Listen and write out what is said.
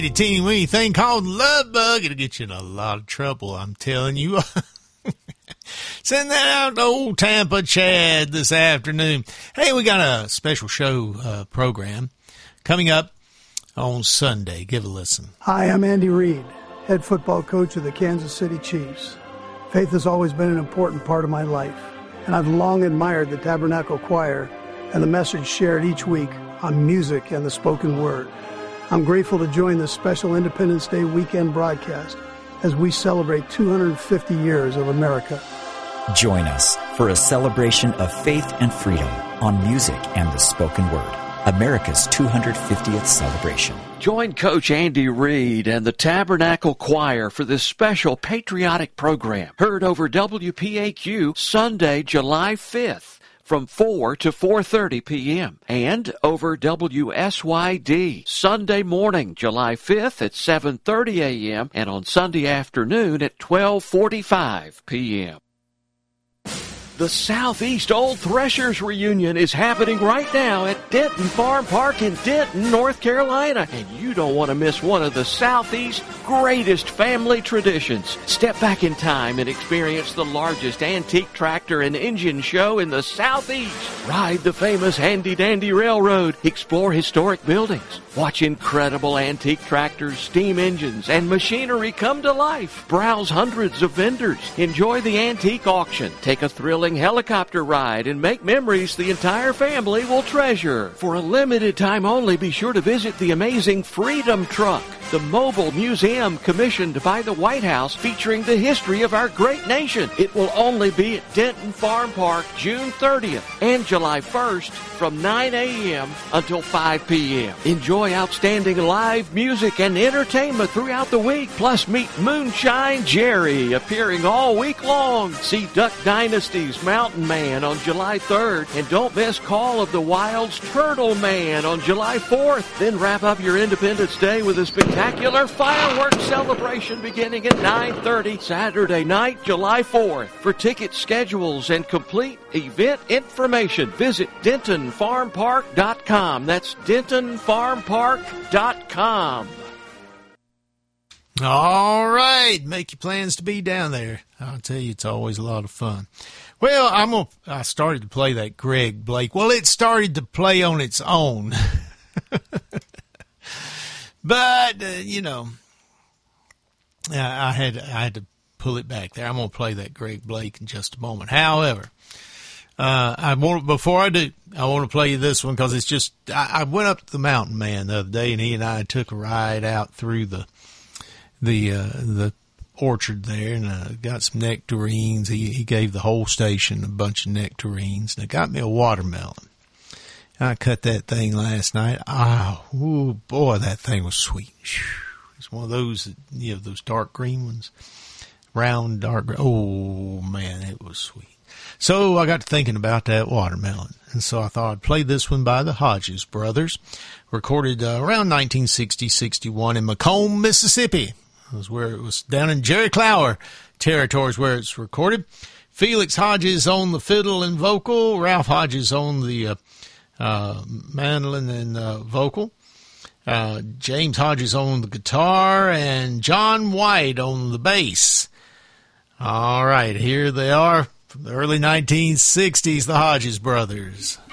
teeny weeny thing called love bug. It'll get you in a lot of trouble, I'm telling you. Send that out to old Tampa Chad this afternoon. Hey, we got a special show program coming up on Sunday. Give a listen. Hi, I'm Andy Reid, head football coach of the Kansas City Chiefs. Faith has always been an important part of my life, and I've long admired the Tabernacle Choir and the message shared each week on music and the spoken word. I'm grateful to join this special Independence Day weekend broadcast as we celebrate 250 years of America. Join us for a celebration of faith and freedom on music and the spoken word. America's 250th celebration. Join Coach Andy Reid and the Tabernacle Choir for this special patriotic program. Heard over WPAQ Sunday, July 5th. From 4 to 4:30 p.m. and over WSYD Sunday morning, July 5th at 7:30 a.m. and on Sunday afternoon at 12:45 p.m. The Southeast Old Threshers Reunion is happening right now at Denton Farm Park in Denton, North Carolina. And you don't want to miss one of the Southeast's greatest family traditions. Step back in time and experience the largest antique tractor and engine show in the Southeast. Ride the famous Handy Dandy Railroad. Explore historic buildings. Watch incredible antique tractors, steam engines, and machinery come to life. Browse hundreds of vendors. Enjoy the antique auction. Take a thrilling helicopter ride and make memories the entire family will treasure. For a limited time only, be sure to visit the amazing Freedom Truck, the mobile museum commissioned by the White House featuring the history of our great nation. It will only be at Denton Farm Park June 30th and July 1st from 9 a.m. until 5 p.m. Enjoy outstanding live music and entertainment throughout the week. Plus, meet Moonshine Jerry appearing all week long. See Duck Dynasty's Mountain Man on July 3rd. And don't miss Call of the Wild's Turtle Man on July 4th. Then wrap up your Independence Day with a spectacular fireworks celebration beginning at 9:30 Saturday night, July 4th. For ticket schedules and complete event information, visit DentonFarmPark.com. That's DentonFarmPark.com. All right. Make your plans to be down there. I'll tell you, it's always a lot of fun. Well, I started to play that Greg Blake. Well, it started to play on its own. But, I had to pull it back there. I'm going to play that Greg Blake in just a moment. However, before I do, I want to play you this one because it's just, I went up to the Mountain Man the other day and he and I took a ride out through the orchard there and got some nectarines. He gave the whole station a bunch of nectarines and it got me a watermelon. I cut that thing last night. Oh, boy, that thing was sweet. It's one of those, those dark green ones. Round, dark green. Oh, man, it was sweet. So I got to thinking about that watermelon. And so I thought I'd play this one by the Hodges Brothers. Recorded around 1960-61 in Macomb, Mississippi. It was down in Jerry Clower territories where it's recorded. Felix Hodges on the fiddle and vocal. Ralph Hodges on the mandolin and vocal. James Hodges on the guitar and John White on the bass. All right, here they are from the early 1960s, the Hodges Brothers.